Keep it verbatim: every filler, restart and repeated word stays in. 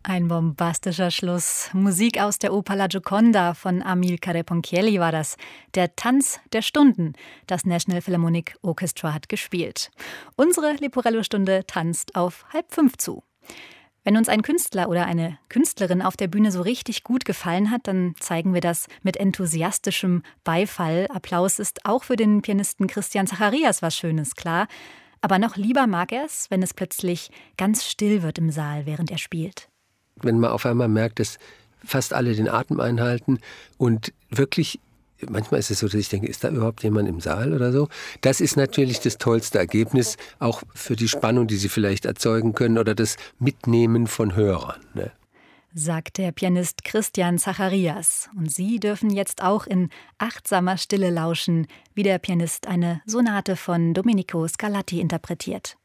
Ein bombastischer Schluss. Musik aus der Oper La Gioconda von Amilcare Ponchielli war das. Der Tanz der Stunden. Das National Philharmonic Orchestra hat gespielt. Unsere Leporello-Stunde tanzt auf halb fünf zu. Wenn uns ein Künstler oder eine Künstlerin auf der Bühne so richtig gut gefallen hat, dann zeigen wir das mit enthusiastischem Beifall. Applaus ist auch für den Pianisten Christian Zacharias was Schönes, klar. Aber noch lieber mag er es, wenn es plötzlich ganz still wird im Saal, während er spielt. Wenn man auf einmal merkt, dass fast alle den Atem einhalten und wirklich, manchmal ist es so, dass ich denke, ist da überhaupt jemand im Saal oder so? Das ist natürlich das tollste Ergebnis, auch für die Spannung, die sie vielleicht erzeugen können oder das Mitnehmen von Hörern, ne? Sagt der Pianist Christian Zacharias. Und Sie dürfen jetzt auch in achtsamer Stille lauschen, wie der Pianist eine Sonate von Domenico Scarlatti interpretiert.